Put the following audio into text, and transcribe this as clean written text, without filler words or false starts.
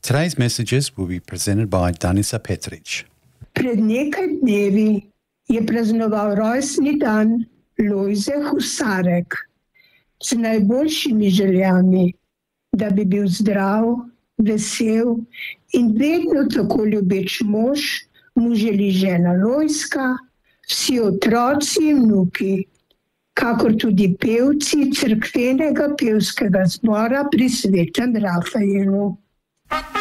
Today's messages will be presented by Danica Petric. Pred nekaj dnevi je praznoval rojstni dan Lojze Husarek. Z najboljšimi željami, da bi bil zdrav, vesel in vedno tako ljubeč mož, mu želi žena Lojzka, vsi otroci in vnuki, kakor tudi pevci cerkvenega pevskega zbora pri Svetem Rafaelu.